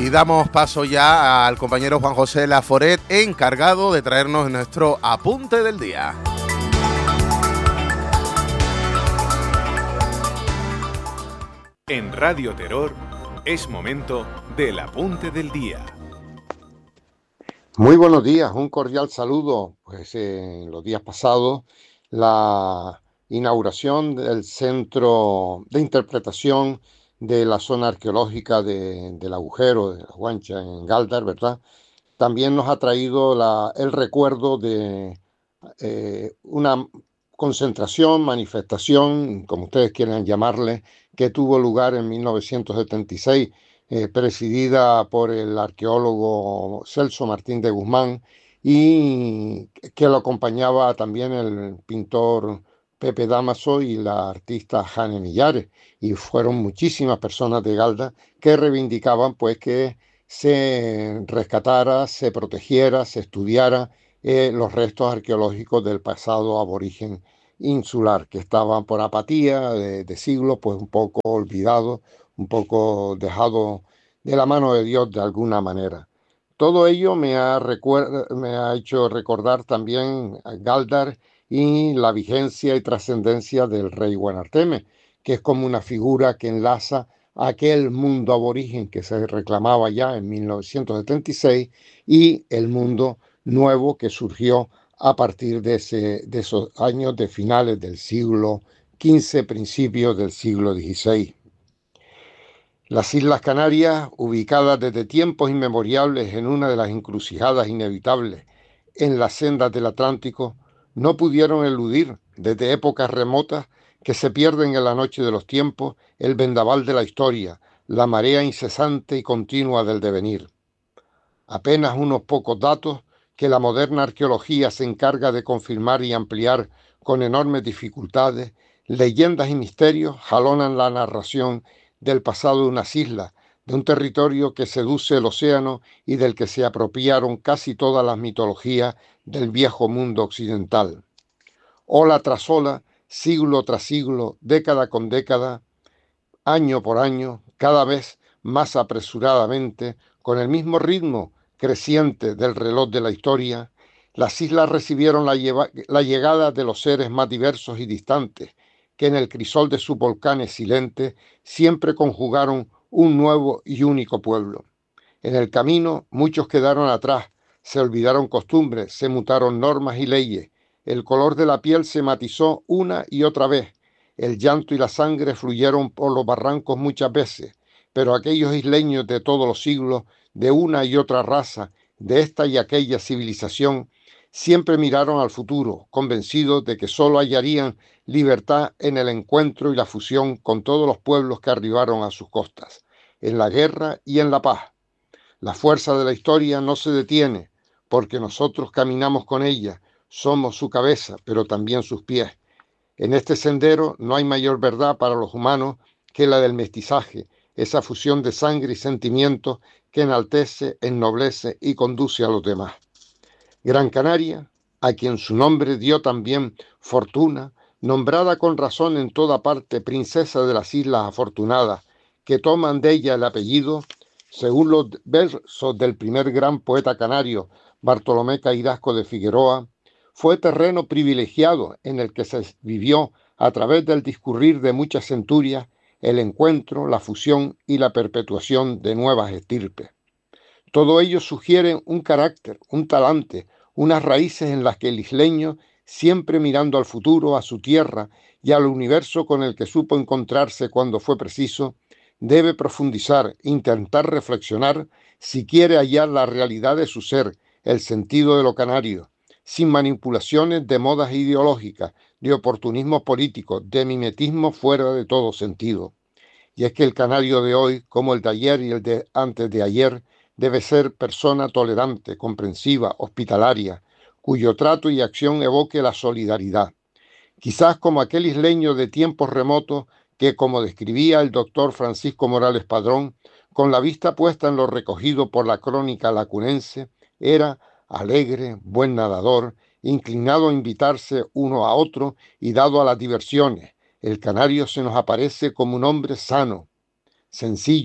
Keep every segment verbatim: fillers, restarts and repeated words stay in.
Y damos paso ya al compañero Juan José Laforet, encargado de traernos nuestro apunte del día. En Radio Terror es momento del apunte del día. Muy buenos días, un cordial saludo. Pues eh, en los días pasados la inauguración del Centro de Interpretación de la zona arqueológica de, del agujero de la Guancha en Galdar, ¿verdad? También nos ha traído la, el recuerdo de eh, una concentración, manifestación, como ustedes quieran llamarle, que tuvo lugar en mil novecientos setenta y seis, eh, presidida por el arqueólogo Celso Martín de Guzmán, y que lo acompañaba también el pintor Pepe Dámaso y la artista Jane Millares, y fueron muchísimas personas de Galda que reivindicaban pues que se rescatara, se protegiera, se estudiara eh, los restos arqueológicos del pasado aborigen insular, que estaban por apatía de, de siglos, pues un poco olvidados, un poco dejados de la mano de Dios de alguna manera. Todo ello me ha, recuer- me ha hecho recordar también a Galdar y la vigencia y trascendencia del rey Guanarteme, que es como una figura que enlaza aquel mundo aborigen que se reclamaba ya en mil novecientos setenta y seis y el mundo nuevo que surgió a partir de, ese, de esos años de finales del siglo quince, principios del siglo dieciséis. Las Islas Canarias, ubicadas desde tiempos inmemoriales en una de las encrucijadas inevitables en las sendas del Atlántico, no pudieron eludir, desde épocas remotas, que se pierden en la noche de los tiempos, el vendaval de la historia, la marea incesante y continua del devenir. Apenas unos pocos datos que la moderna arqueología se encarga de confirmar y ampliar con enormes dificultades, leyendas y misterios jalonan la narración del pasado de unas islas, de un territorio que seduce el océano y del que se apropiaron casi todas las mitologías del viejo mundo occidental. Ola tras ola, siglo tras siglo, década con década, año por año, cada vez más apresuradamente, con el mismo ritmo creciente del reloj de la historia, las islas recibieron la, lleva- la llegada de los seres más diversos y distantes, que en el crisol de sus volcanes silentes siempre conjugaron un nuevo y único pueblo. En el camino muchos quedaron atrás, se olvidaron costumbres, se mutaron normas y leyes, el color de la piel se matizó una y otra vez, el llanto y la sangre fluyeron por los barrancos muchas veces, pero aquellos isleños de todos los siglos, de una y otra raza, de esta y aquella civilización, siempre miraron al futuro, convencidos de que sólo hallarían libertad en el encuentro y la fusión con todos los pueblos que arribaron a sus costas, en la guerra y en la paz. La fuerza de la historia no se detiene, porque nosotros caminamos con ella, somos su cabeza, pero también sus pies. En este sendero no hay mayor verdad para los humanos que la del mestizaje, esa fusión de sangre y sentimientos que enaltece, ennoblece y conduce a los demás. Gran Canaria, a quien su nombre dio también Fortuna, nombrada con razón en toda parte princesa de las Islas Afortunadas, que toman de ella el apellido, según los versos del primer gran poeta canario, Bartolomé Cairasco de Figueroa, fue terreno privilegiado en el que se vivió, a través del discurrir de muchas centurias, el encuentro, la fusión y la perpetuación de nuevas estirpes. Todo ello sugiere un carácter, un talante, unas raíces en las que el isleño, siempre mirando al futuro, a su tierra y al universo con el que supo encontrarse cuando fue preciso, debe profundizar, intentar reflexionar si quiere hallar la realidad de su ser, el sentido de lo canario, sin manipulaciones de modas ideológicas, de oportunismo político, de mimetismo fuera de todo sentido. Y es que el canario de hoy, como el de ayer y el de antes de ayer, debe ser persona tolerante, comprensiva, hospitalaria, cuyo trato y acción evoque la solidaridad. Quizás como aquel isleño de tiempos remotos que, como describía el doctor Francisco Morales Padrón, con la vista puesta en lo recogido por la crónica lacunense, era alegre, buen nadador, inclinado a invitarse uno a otro y dado a las diversiones. El canario se nos aparece como un hombre sano, sencillo,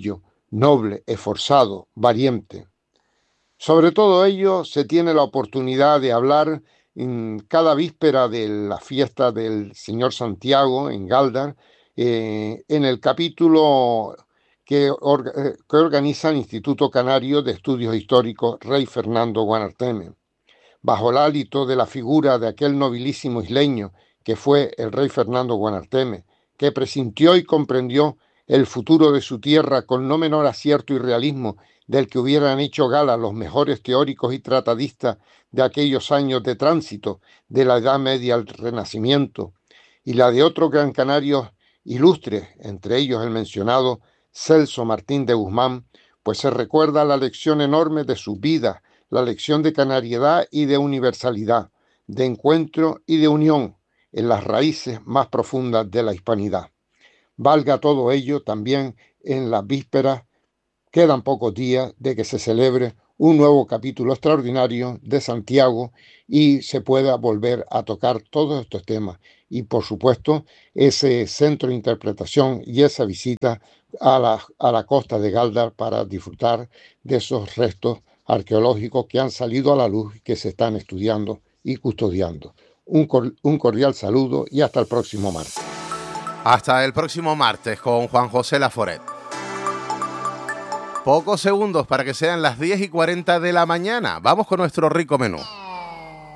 noble, esforzado, valiente. Sobre todo ello se tiene la oportunidad de hablar en cada víspera de la fiesta del Señor Santiago en Galdar, eh, en el capítulo que, or, eh, que organiza el Instituto Canario de Estudios Históricos Rey Fernando Guanarteme. Bajo el hálito de la figura de aquel nobilísimo isleño que fue el rey Fernando Guanarteme, que presintió y comprendió el futuro de su tierra con no menor acierto y realismo del que hubieran hecho gala los mejores teóricos y tratadistas de aquellos años de tránsito de la Edad Media al Renacimiento, y la de otros gran canarios ilustres, entre ellos el mencionado Celso Martín de Guzmán, pues se recuerda la lección enorme de sus vidas, la lección de canariedad y de universalidad, de encuentro y de unión en las raíces más profundas de la hispanidad. Valga todo ello también en las vísperas. Quedan pocos días de que se celebre un nuevo capítulo extraordinario de Santiago y se pueda volver a tocar todos estos temas. Y por supuesto, ese centro de interpretación y esa visita a la, a la costa de Galdar para disfrutar de esos restos arqueológicos que han salido a la luz y que se están estudiando y custodiando. Un, cor, un cordial saludo y hasta el próximo martes. Hasta el próximo martes con Juan José Laforet. Pocos segundos para que sean las diez y cuarenta de la mañana. Vamos con nuestro rico menú.